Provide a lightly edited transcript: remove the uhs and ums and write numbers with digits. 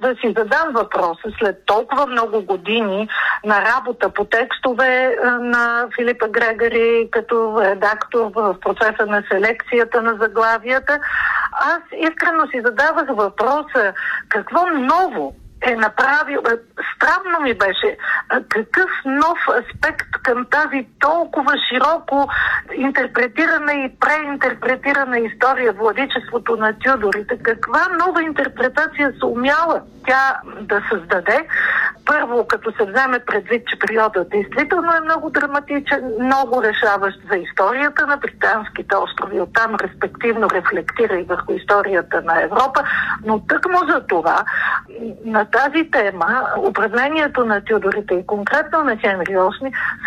да си задам въпроса след толкова много години на работа по текстове на Филипа Грегори като редактор в процеса на селекцията на заглавията. Аз искрено си задавах въпроса какво ново е направил. Странно ми беше какъв нов аспект към тази толкова широко интерпретирана и преинтерпретирана история, владичеството на Тюдорите. Каква нова интерпретация се умяла тя да създаде? Първо, като се вземе предвид, че периодът действително е много драматичен, много решаващ за историята на британските острови, оттам респективно рефлектира и върху историята на Европа, но тъкмо за това на тази тема управлението на Тюдорите и конкретно на Хенри VIII